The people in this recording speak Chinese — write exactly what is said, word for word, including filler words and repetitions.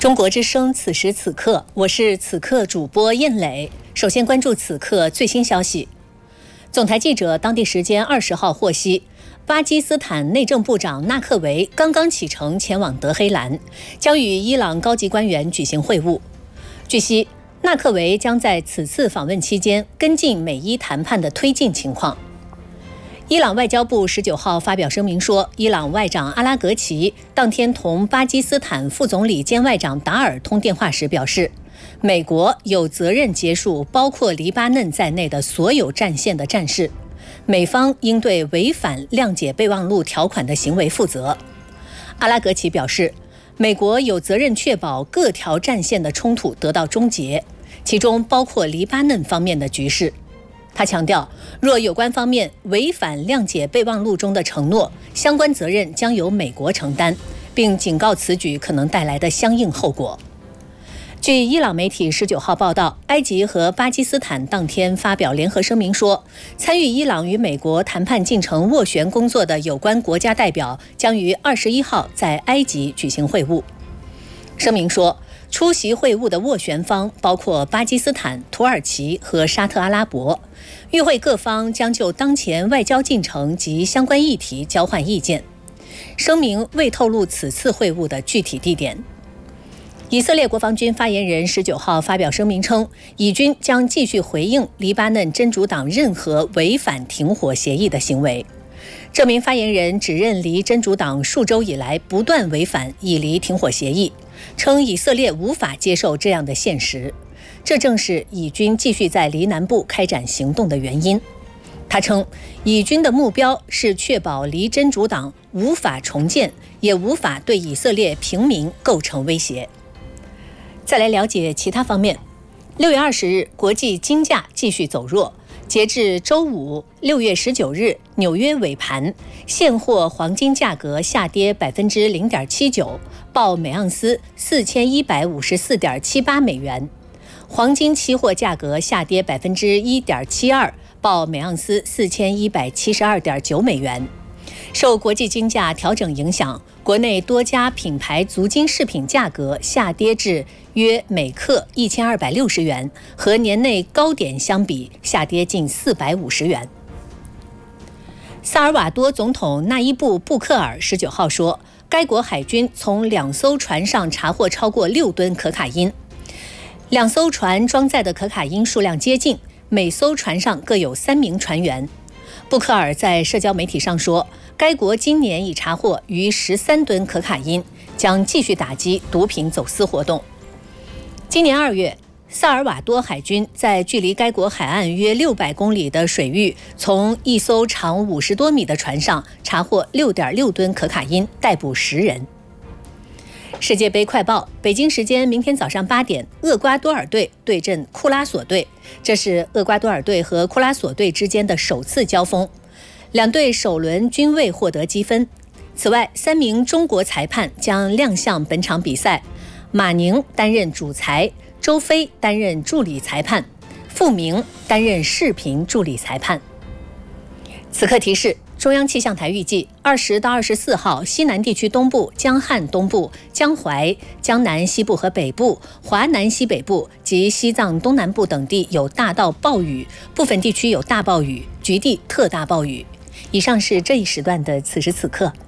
中国之声，此时此刻，我是此刻主播燕磊。首先关注此刻最新消息。总台记者当地时间二十号获悉，巴基斯坦内政部长纳克维刚刚启程前往德黑兰，将与伊朗高级官员举行会晤。据悉，纳克维将在此次访问期间跟进美伊谈判的推进情况。伊朗外交部十九号发表声明说，伊朗外长阿拉格齐当天同巴基斯坦副总理兼外长达尔通电话时表示，美国有责任结束包括黎巴嫩在内的所有战线的战事，美方应对违反谅解备忘录条款的行为负责。阿拉格齐表示，美国有责任确保各条战线的冲突得到终结，其中包括黎巴嫩方面的局势。他强调，若有关方面违反谅解备忘录中的承诺，相关责任将由美国承担，并警告此举可能带来的相应后果。据伊朗媒体十九号报道，埃及和巴基斯坦当天发表联合声明说，参与伊朗与美国谈判进程斡旋工作的有关国家代表将于二十一号在埃及举行会晤。声明说，出席会晤的斡旋方包括巴基斯坦、土耳其和沙特阿拉伯。与会各方将就当前外交进程及相关议题交换意见。声明未透露此次会晤的具体地点。以色列国防军发言人十九号发表声明称，以军将继续回应黎巴嫩真主党任何违反停火协议的行为。这名发言人指认黎真主党数周以来不断违反以黎停火协议，称以色列无法接受这样的现实，这正是以军继续在黎南部开展行动的原因。他称，以军的目标是确保黎真主党无法重建，也无法对以色列平民构成威胁。再来了解其他方面。六月二十日，国际金价继续走弱。截至周五六月十九日纽约尾盘，现货黄金价格下跌百分之零点七九，报每盎司四千一百五十四点七八美元。黄金期货价格下跌百分之一点七二，报每盎司四千一百七十二点九美元。受国际金价调整影响，国内多家品牌足金饰品价格下跌至约每克一千二百六十元，和年内高点相比下跌近四百五十元。萨尔瓦多总统纳伊布·布克尔十九号说，该国海军从两艘船上查获超过六吨可卡因，两艘船装载的可卡因数量接近，每艘船上各有三名船员。布克尔在社交媒体上说，该国今年已查获逾十三吨可卡因，将继续打击毒品走私活动。今年二月，萨尔瓦多海军在距离该国海岸约六百公里的水域，从一艘长五十多米的船上查获六点六吨可卡因，逮捕十人。世界杯快报，北京时间明天早上八点，厄瓜多尔队对阵库拉索队，这是厄瓜多尔队和库拉索队之间的首次交锋，两队首轮均未获得积分。此外，三名中国裁判将亮相本场比赛，马宁担任主裁，周飞担任助理裁判，傅明担任视频助理裁判。此刻提示，中央气象台预计二十到二十四号，西南地区东部、江汉东部、江淮、江南西部和北部、华南西北部及西藏东南部等地有大到暴雨，部分地区有大暴雨，局地特大暴雨。以上是这一时段的此时此刻。